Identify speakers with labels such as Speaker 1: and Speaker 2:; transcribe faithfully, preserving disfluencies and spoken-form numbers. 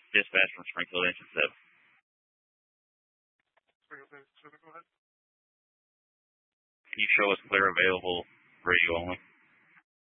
Speaker 1: Dispatch from Springfield Engine seven.
Speaker 2: Springfield Engine seven, go ahead.
Speaker 1: Can you show us clear available radio only?